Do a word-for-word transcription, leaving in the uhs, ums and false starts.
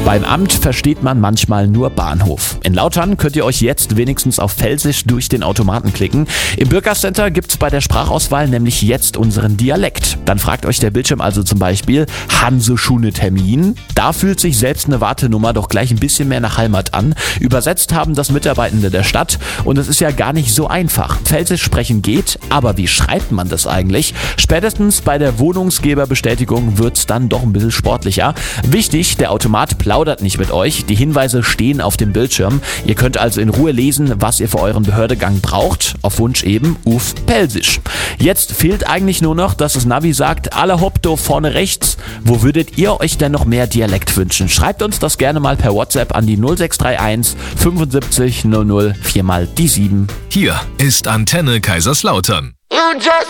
Beim Amt versteht man manchmal nur Bahnhof. In Lautern könnt ihr euch jetzt wenigstens auf Pfälzisch durch den Automaten klicken. Im Bürgercenter gibt's bei der Sprachauswahl nämlich jetzt unseren Dialekt. Dann fragt euch der Bildschirm also zum Beispiel, haben Sie schon einen Termin? Da fühlt sich selbst eine Wartenummer doch gleich ein bisschen mehr nach Heimat an. Übersetzt haben das Mitarbeitende der Stadt und es ist ja gar nicht so einfach. Pfälzisch sprechen geht, aber wie schreibt man das eigentlich? Spätestens bei der Wohnungsgeberbestätigung wird's dann doch ein bisschen sportlicher. Wichtig, der Automat plaudert nicht mit euch. Die Hinweise stehen auf dem Bildschirm. Ihr könnt also in Ruhe lesen, was ihr für euren Behördegang braucht. Auf Wunsch eben auf Pelsisch. Jetzt fehlt eigentlich nur noch, dass das Navi sagt, alle hopp do vorne rechts. Wo würdet ihr euch denn noch mehr Dialekt wünschen? Schreibt uns das gerne mal per WhatsApp an die null sechs drei eins fünfundsiebzig null null vier mal die sieben. Hier ist Antenne Kaiserslautern.